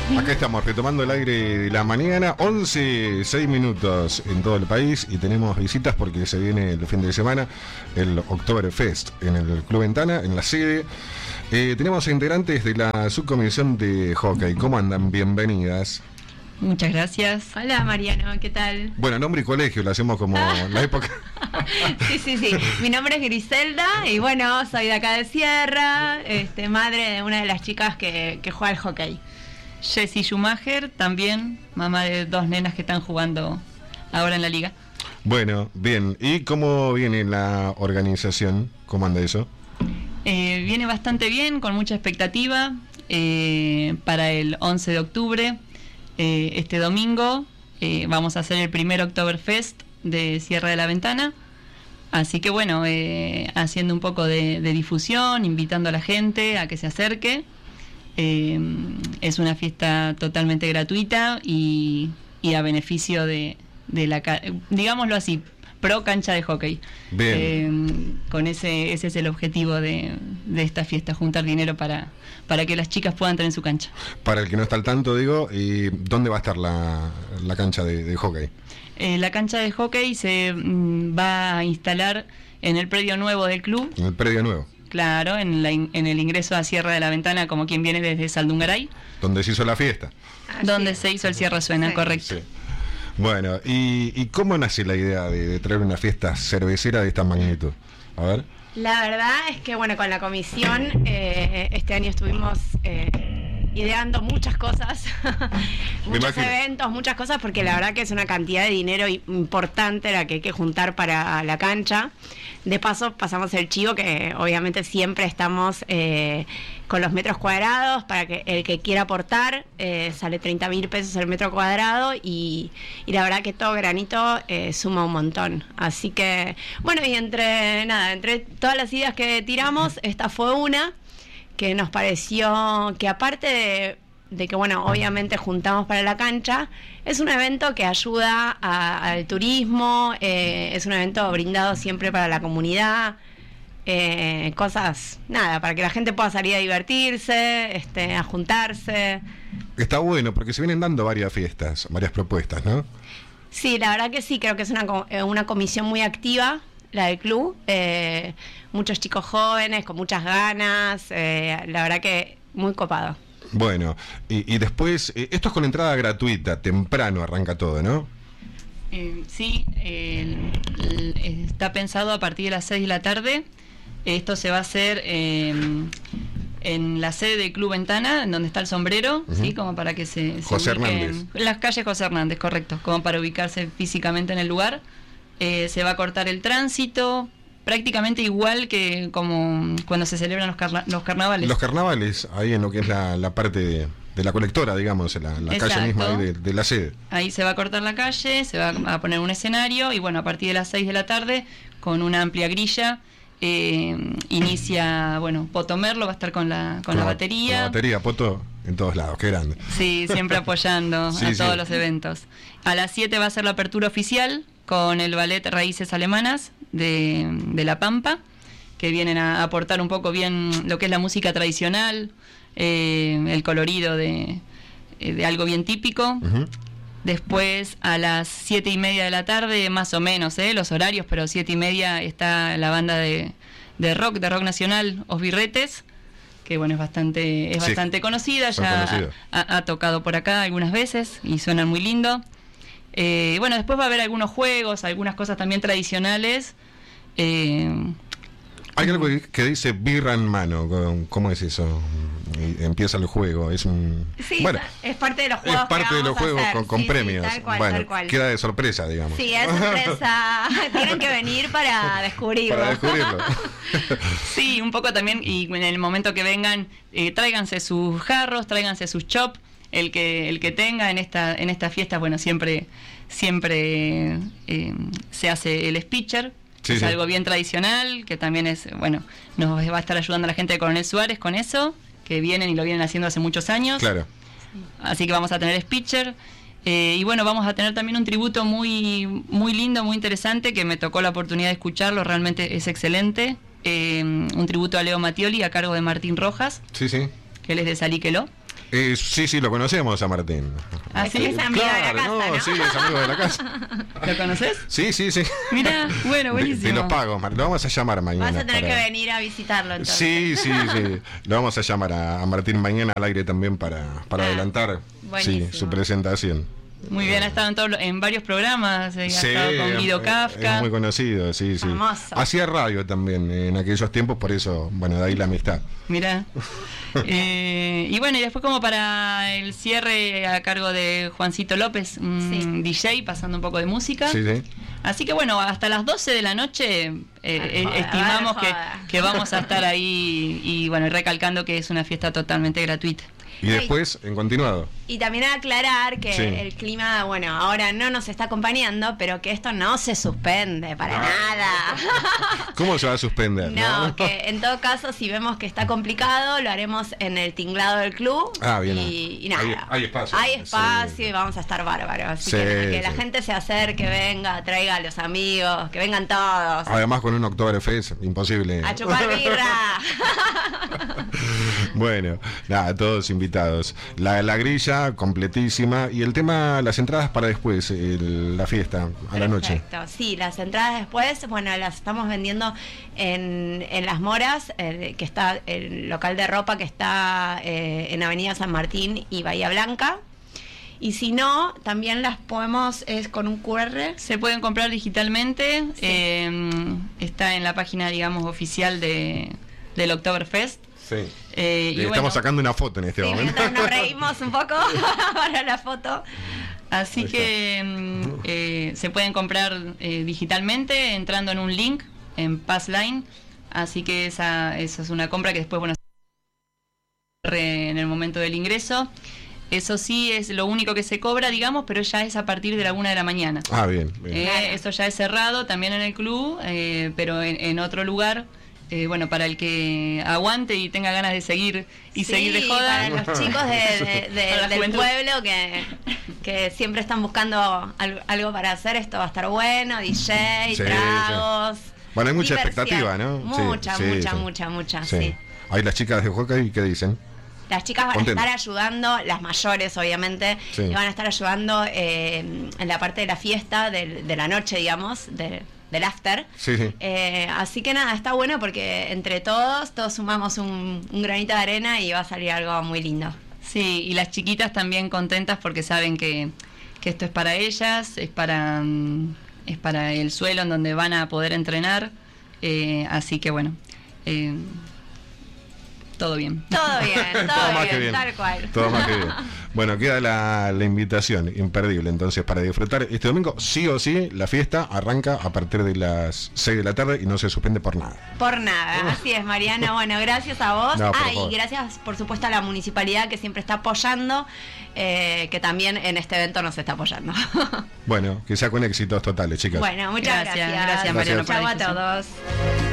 Acá estamos retomando el aire de la mañana, 11:06 en todo el país, y tenemos visitas porque se viene el fin de semana el Oktoberfest en el Club Ventana, en la sede. Tenemos integrantes de la subcomisión de hockey. ¿Cómo andan? Bienvenidas. Muchas gracias. Hola Mariano, ¿qué tal? Bueno, nombre y colegio, lo hacemos como la época. Sí. Mi nombre es Griselda y bueno, soy de acá de Sierra, madre de una de las chicas que juega al hockey. Jessie Schumacher, también mamá de 2 nenas que están jugando ahora en la liga. Bueno, bien. ¿Y cómo viene la organización? ¿Cómo anda eso? Viene bastante bien, con mucha expectativa para el 11 de octubre. Este domingo vamos a hacer el primer Oktoberfest de Sierra de la Ventana, así que bueno, haciendo un poco de difusión, invitando a la gente a que se acerque. Es una fiesta totalmente gratuita y a beneficio de la, digámoslo así, pro cancha de hockey. Bien. Con ese es el objetivo de esta fiesta, juntar dinero para que las chicas puedan tener su cancha. Para el que no está al tanto, digo, ¿y dónde va a estar la cancha de hockey? La cancha de hockey se va a instalar en el predio nuevo del club. En el predio nuevo. Claro, en el ingreso a Sierra de la Ventana, como quien viene desde Saldungaray. Donde se hizo la fiesta. Donde se hizo el Sierra Suena, sí. Correcto. Sí. Bueno, ¿y cómo nace la idea de traer una fiesta cervecera de esta magnitud? A ver. La verdad es que bueno, con la comisión este año estuvimos ideando muchas cosas, muchos eventos, muchas cosas, porque la verdad que es una cantidad de dinero importante la que hay que juntar para la cancha. De paso pasamos el chivo que obviamente siempre estamos con los metros cuadrados, para que el que quiera aportar sale 30.000 pesos el metro cuadrado, y la verdad que todo granito suma un montón. Así que bueno, y entre todas las ideas que tiramos, esta fue una que nos pareció que, aparte de que, bueno, obviamente juntamos para la cancha, es un evento que ayuda al turismo, es un evento brindado siempre para la comunidad, cosas, para que la gente pueda salir a divertirse, a juntarse. Está bueno, porque se vienen dando varias fiestas, varias propuestas, ¿no? Sí, la verdad que sí, creo que es una comisión muy activa, la del club, muchos chicos jóvenes con muchas ganas, la verdad que muy copado. Bueno, y después, esto es con entrada gratuita, temprano arranca todo, ¿no? Sí, está pensado a partir de las 6 de la tarde. Esto se va a hacer en la sede del Club Ventana, en donde está el sombrero, ¿sí? Como para que se José Hernández. Las calles José Hernández, correcto, como para ubicarse físicamente en el lugar. Se va a cortar el tránsito, prácticamente igual que como cuando se celebran los carnavales. Los carnavales, ahí en lo que es la parte de la colectora, digamos, en la calle misma ahí de la sede. Ahí se va a cortar la calle, se va a poner un escenario, y bueno, a partir de las 6 de la tarde, con una amplia grilla, inicia, Poto Merlo va a estar con la batería. Con la batería, Poto en todos lados, qué grande. Sí, siempre apoyando a todos los eventos. A las 7 va a ser la apertura oficial, con el ballet Raíces Alemanas de La Pampa, que vienen a aportar un poco bien lo que es la música tradicional, el colorido de algo bien típico. Uh-huh. Después, a las 7:30 de la tarde, más o menos, los horarios, pero 7:30 está la banda de rock nacional, Os Birretes, que bueno, es bastante conocida, ya ha tocado por acá algunas veces y suenan muy lindo. Después va a haber algunos juegos, algunas cosas también tradicionales. Hay algo que dice birra en mano. ¿Cómo es eso? Y empieza el juego. Es parte de los juegos. Es parte de los juegos con premios. Tal cual. Queda de sorpresa, digamos. Sí, es sorpresa. Tienen que venir para descubrirlo. Sí, un poco también. Y en el momento que vengan, tráiganse sus jarros, tráiganse sus chops. El que tenga en esta fiesta, siempre se hace el speaker, que es algo bien tradicional, que también nos va a estar ayudando a la gente de Coronel Suárez con eso, que vienen y lo vienen haciendo hace muchos años. Claro. Así que vamos a tener speaker. Vamos a tener también un tributo muy, muy lindo, muy interesante, que me tocó la oportunidad de escucharlo, realmente es excelente. Un tributo a Leo Mattioli a cargo de Martín Rojas, que él es de Salíqueló. Sí, lo conocemos a Martín. ¿Sí? Es amigo de la casa, ¿no? Sí, es amigo de la casa. ¿Lo conoces? Sí. Mira, bueno, buenísimo. Te los pago, lo vamos a llamar mañana. Vas a tener que venir a visitarlo entonces. Sí. Lo vamos a llamar a Martín mañana al aire también para adelantar su presentación. Muy bien, ha estado en varios programas, ha estado con Guido Kafka. Es muy conocido, sí. Famoso. Hacía radio también en aquellos tiempos, por eso, de ahí la amistad. Mirá. Y bueno, y después como para el cierre a cargo de Juancito López, DJ, pasando un poco de música. Sí. Así que bueno, hasta las 12 de la noche estimamos que vamos a estar ahí y bueno, recalcando que es una fiesta totalmente gratuita. Y después, en continuado. Y también aclarar que el clima, bueno, ahora no nos está acompañando, pero que esto no se suspende para nada. ¿Cómo se va a suspender? No, que en todo caso, si vemos que está complicado, lo haremos en el tinglado del club. Bien. Y nada. Hay espacio. Hay espacio y vamos a estar bárbaros. Así que la gente se acerque, venga, traiga a los amigos, que vengan todos. Además, con un Oktoberfest, imposible. A chupar birra. Bueno, nada, todos invitados. La grilla completísima y el tema, las entradas para después, la fiesta a la noche. Perfecto, sí, las entradas después, bueno, las estamos vendiendo en Las Moras, que está el local de ropa que está en Avenida San Martín y Bahía Blanca. Y si no, también las podemos, es con un QR. Se pueden comprar digitalmente, está en la página, digamos, oficial del Oktoberfest. Sí. Y estamos sacando una foto en este momento. Nos reímos un poco para la foto. Así que se pueden comprar digitalmente entrando en un link en Passline. Así que esa es una compra que después, en el momento del ingreso. Eso sí es lo único que se cobra, digamos, pero ya es a partir de la 1 de la mañana. Bien. Eso ya es cerrado también en el club, pero en otro lugar. Para el que aguante y tenga ganas de seguir seguir de joda. Para los chicos del pueblo que siempre están buscando algo para hacer, esto va a estar bueno, DJ, tragos. Sí. Bueno, hay mucha expectativa, ¿no? Mucha. Sí. Ahí las chicas de hockey, ¿qué dicen? Las chicas van a estar ayudando, las mayores obviamente, y van a estar ayudando en la parte de la fiesta, de la noche, digamos, del after. Así que nada, está bueno porque entre todos sumamos un granito de arena y va a salir algo muy lindo. Sí, y las chiquitas también contentas porque saben que esto es para ellas, es para el suelo en donde van a poder entrenar, así que bueno, todo bien. Todo bien, tal cual. Todo más que bien. Bueno, queda la invitación imperdible entonces para disfrutar este domingo. Sí o sí, la fiesta arranca a partir de las 6 de la tarde y no se suspende por nada. Por nada, así es, Mariano. Bueno, gracias a vos. Y gracias por supuesto a la municipalidad que siempre está apoyando, que también en este evento nos está apoyando. Bueno, que sea con éxitos totales, chicas. Bueno, muchas gracias. Gracias, Mariano. Chau a todos.